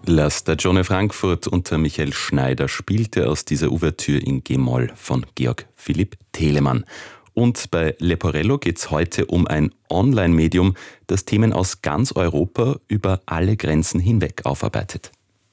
La Stagione Frankfurt unter Michael Schneider spielte aus dieser Ouvertüre in G-Moll von Georg Philipp Telemann. Und bei Leporello geht es heute um ein Online-Medium, das Themen aus ganz Europa über alle Grenzen hinweg aufarbeitet.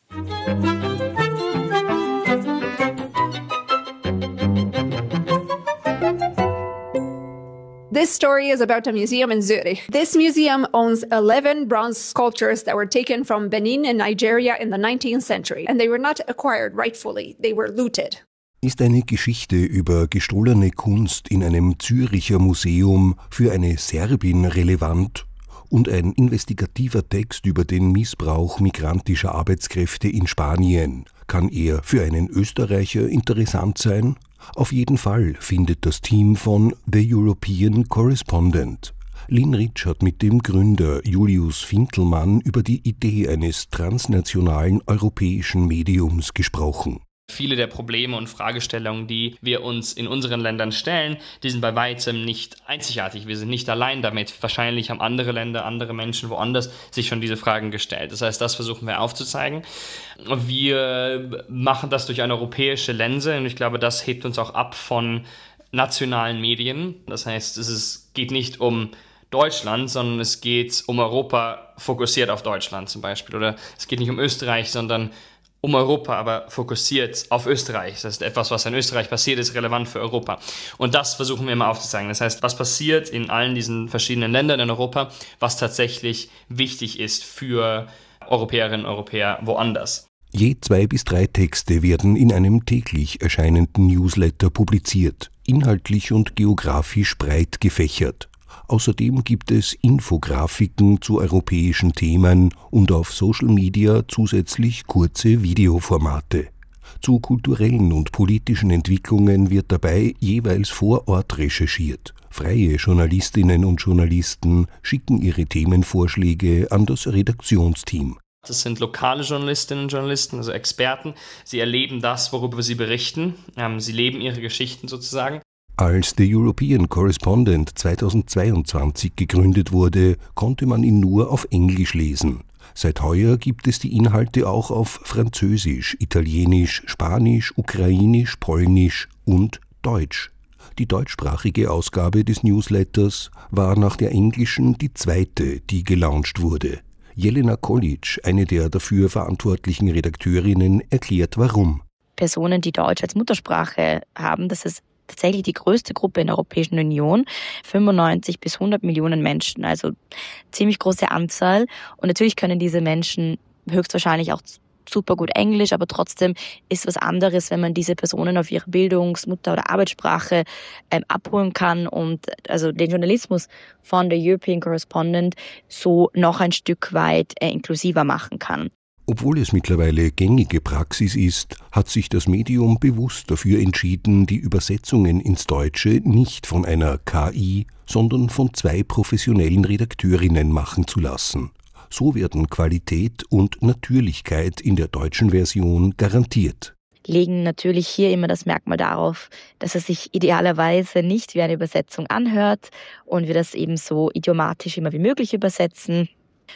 This story is about a museum in Zurich. This museum owns 11 bronze sculptures that were taken from Benin in Nigeria in the 19th century. And they were not acquired rightfully, they were looted. Ist eine Geschichte über gestohlene Kunst in einem Züricher Museum für eine Serbin relevant und ein investigativer Text über den Missbrauch migrantischer Arbeitskräfte in Spanien kann eher für einen Österreicher interessant sein? Auf jeden Fall findet das Team von The European Correspondent Lynn Ritsch hat mit dem Gründer Julius Fintelmann über die Idee eines transnationalen europäischen Mediums gesprochen. Viele der Probleme und Fragestellungen, die wir uns in unseren Ländern stellen, die sind bei weitem nicht einzigartig. Wir sind nicht allein damit. Wahrscheinlich haben andere Länder, andere Menschen woanders sich schon diese Fragen gestellt. Das heißt, das versuchen wir aufzuzeigen. Wir machen das durch eine europäische Linse und ich glaube, das hebt uns auch ab von nationalen Medien. Das heißt, es geht nicht um Deutschland, sondern es geht um Europa fokussiert auf Deutschland zum Beispiel. Oder es geht nicht um Österreich, sondern um Europa, aber fokussiert auf Österreich. Das heißt, etwas, was in Österreich passiert, ist relevant für Europa. Und das versuchen wir immer aufzuzeigen. Das heißt, was passiert in allen diesen verschiedenen Ländern in Europa, was tatsächlich wichtig ist für Europäerinnen und Europäer woanders. Je 2 bis 3 Texte werden in einem täglich erscheinenden Newsletter publiziert, inhaltlich und geografisch breit gefächert. Außerdem gibt es Infografiken zu europäischen Themen und auf Social Media zusätzlich kurze Videoformate. Zu kulturellen und politischen Entwicklungen wird dabei jeweils vor Ort recherchiert. Freie Journalistinnen und Journalisten schicken ihre Themenvorschläge an das Redaktionsteam. Das sind lokale Journalistinnen und Journalisten, also Experten. Sie erleben das, worüber sie berichten. Sie leben ihre Geschichten sozusagen. Als The European Correspondent 2022 gegründet wurde, konnte man ihn nur auf Englisch lesen. Seit heuer gibt es die Inhalte auch auf Französisch, Italienisch, Spanisch, Ukrainisch, Polnisch und Deutsch. Die deutschsprachige Ausgabe des Newsletters war nach der englischen die zweite, die gelauncht wurde. Jelena Kolic, eine der dafür verantwortlichen Redakteurinnen, erklärt warum. Personen, die Deutsch als Muttersprache haben, das ist tatsächlich die größte Gruppe in der Europäischen Union, 95 bis 100 Millionen Menschen, also ziemlich große Anzahl. Und natürlich können diese Menschen höchstwahrscheinlich auch super gut Englisch, aber trotzdem ist was anderes, wenn man diese Personen auf ihre Bildungs-, Mutter- oder Arbeitssprache abholen kann und also den Journalismus von der European Correspondent so noch ein Stück weit inklusiver machen kann. Obwohl es mittlerweile gängige Praxis ist, hat sich das Medium bewusst dafür entschieden, die Übersetzungen ins Deutsche nicht von einer KI, sondern von 2 professionellen Redakteurinnen machen zu lassen. So werden Qualität und Natürlichkeit in der deutschen Version garantiert. Legen natürlich hier immer das Merkmal darauf, dass es sich idealerweise nicht wie eine Übersetzung anhört und wir das eben so idiomatisch immer wie möglich übersetzen.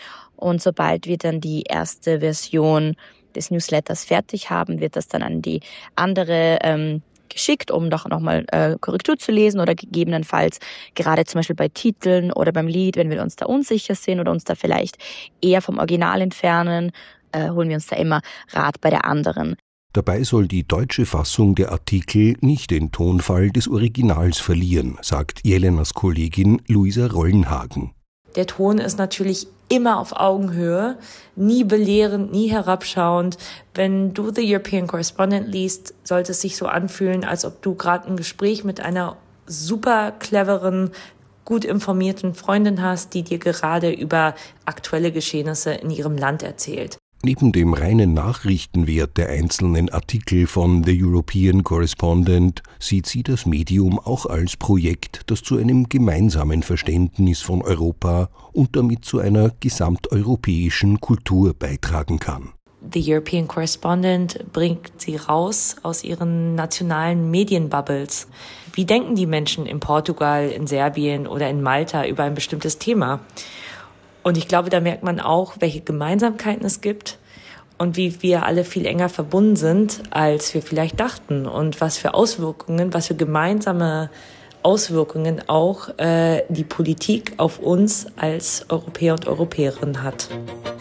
Und sobald wir dann die erste Version des Newsletters fertig haben, wird das dann an die andere geschickt, um doch nochmal Korrektur zu lesen oder gegebenenfalls gerade zum Beispiel bei Titeln oder beim Lied, wenn wir uns da unsicher sind oder uns da vielleicht eher vom Original entfernen, holen wir uns da immer Rat bei der anderen. Dabei soll die deutsche Fassung der Artikel nicht den Tonfall des Originals verlieren, sagt Jelenas Kollegin Luisa Rollenhagen. Der Ton ist natürlich immer auf Augenhöhe, nie belehrend, nie herabschauend. Wenn du The European Correspondent liest, sollte es sich so anfühlen, als ob du gerade ein Gespräch mit einer super cleveren, gut informierten Freundin hast, die dir gerade über aktuelle Geschehnisse in ihrem Land erzählt. Neben dem reinen Nachrichtenwert der einzelnen Artikel von The European Correspondent sieht sie das Medium auch als Projekt, das zu einem gemeinsamen Verständnis von Europa und damit zu einer gesamteuropäischen Kultur beitragen kann. The European Correspondent bringt sie raus aus ihren nationalen Medienbubbles. Wie denken die Menschen in Portugal, in Serbien oder in Malta über ein bestimmtes Thema? Und ich glaube, da merkt man auch, welche Gemeinsamkeiten es gibt und wie wir alle viel enger verbunden sind, als wir vielleicht dachten und was für Auswirkungen, was für gemeinsame Auswirkungen auch die Politik auf uns als Europäer und Europäerinnen hat.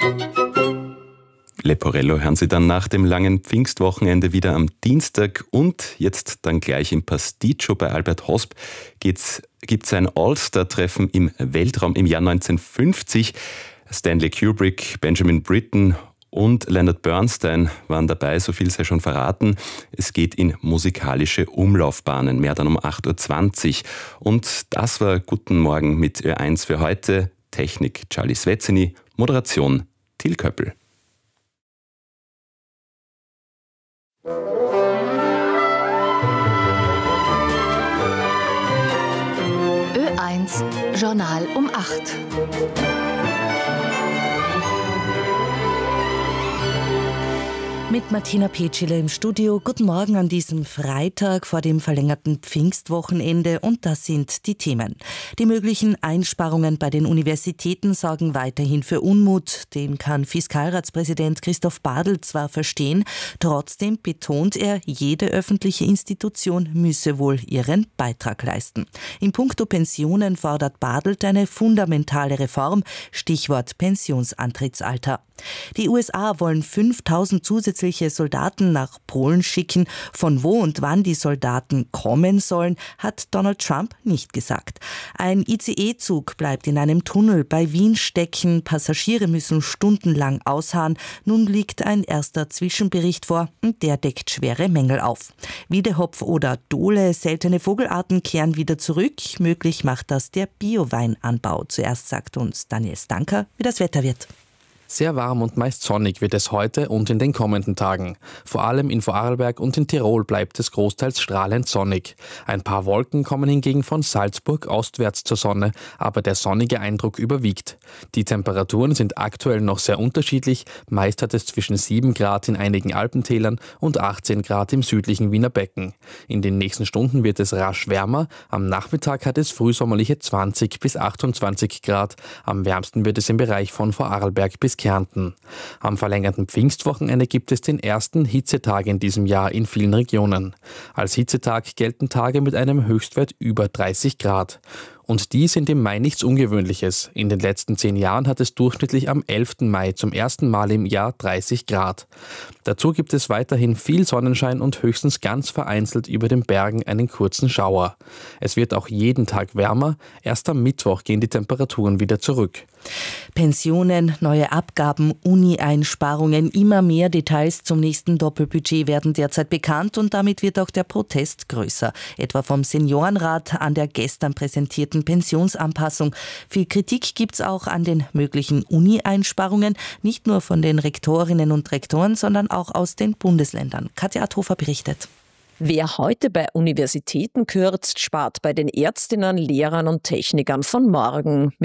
Leporello hören Sie dann nach dem langen Pfingstwochenende wieder am Dienstag und jetzt dann gleich im Pasticcio bei Albert Hosp gibt's ein All-Star-Treffen im Weltraum im Jahr 1950. Stanley Kubrick, Benjamin Britten und Leonard Bernstein waren dabei, so viel sei schon verraten. Es geht in musikalische Umlaufbahnen, mehr dann um 8.20 Uhr. Und das war Guten Morgen mit Ö1 für heute. Technik Charlie Svezzini, Moderation Till Köppel. Ö1 Journal um 8. Mit Martina Petschele im Studio. Guten Morgen an diesem Freitag vor dem verlängerten Pfingstwochenende und das sind die Themen. Die möglichen Einsparungen bei den Universitäten sorgen weiterhin für Unmut. Den kann Fiskalratspräsident Christoph Badl zwar verstehen, trotzdem betont er, jede öffentliche Institution müsse wohl ihren Beitrag leisten. In puncto Pensionen fordert Badl eine fundamentale Reform, Stichwort Pensionsantrittsalter. Die USA wollen 5.000 zusätzliche Soldaten nach Polen schicken. Von wo und wann die Soldaten kommen sollen, hat Donald Trump nicht gesagt. Ein ICE-Zug bleibt in einem Tunnel bei Wien stecken. Passagiere müssen stundenlang ausharren. Nun liegt ein erster Zwischenbericht vor und der deckt schwere Mängel auf. Wiedehopf oder Dole, seltene Vogelarten kehren wieder zurück. Möglich macht das der Bioweinanbau. Zuerst sagt uns Daniel Stanker, wie das Wetter wird. Sehr warm und meist sonnig wird es heute und in den kommenden Tagen. Vor allem in Vorarlberg und in Tirol bleibt es großteils strahlend sonnig. Ein paar Wolken kommen hingegen von Salzburg ostwärts zur Sonne, aber der sonnige Eindruck überwiegt. Die Temperaturen sind aktuell noch sehr unterschiedlich. Meist hat es zwischen 7 Grad in einigen Alpentälern und 18 Grad im südlichen Wiener Becken. In den nächsten Stunden wird es rasch wärmer. Am Nachmittag hat es frühsommerliche 20 bis 28 Grad. Am wärmsten wird es im Bereich von Vorarlberg bis Kärnten. Am verlängerten Pfingstwochenende gibt es den ersten Hitzetag in diesem Jahr in vielen Regionen. Als Hitzetag gelten Tage mit einem Höchstwert über 30 Grad. Und die sind im Mai nichts Ungewöhnliches. In den letzten 10 Jahren hat es durchschnittlich am 11. Mai zum ersten Mal im Jahr 30 Grad. Dazu gibt es weiterhin viel Sonnenschein und höchstens ganz vereinzelt über den Bergen einen kurzen Schauer. Es wird auch jeden Tag wärmer. Erst am Mittwoch gehen die Temperaturen wieder zurück. Pensionen, neue Abgaben, Uni-Einsparungen, immer mehr Details zum nächsten Doppelbudget werden derzeit bekannt und damit wird auch der Protest größer. Etwa vom Seniorenrat an der gestern präsentierten Pensionsanpassung. Viel Kritik gibt's auch an den möglichen Uni-Einsparungen, nicht nur von den Rektorinnen und Rektoren, sondern auch aus den Bundesländern. Katja Athofer berichtet. Wer heute bei Universitäten kürzt, spart bei den Ärztinnen, Lehrern und Technikern von morgen.